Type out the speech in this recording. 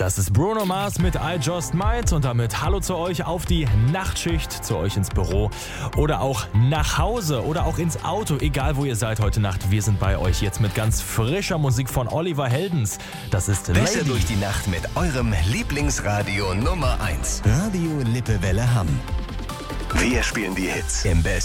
Das ist Bruno Mars mit I Just Might und damit hallo zu euch auf die Nachtschicht, zu euch ins Büro oder auch nach Hause oder auch ins Auto, egal wo ihr seid heute Nacht. Wir sind bei euch jetzt mit ganz frischer Musik von Oliver Heldens. Das ist Besser Lady. durch die Nacht mit eurem Lieblingsradio Nummer 1. Radio Lippewelle Hamm. Wir spielen die Hits im Besten.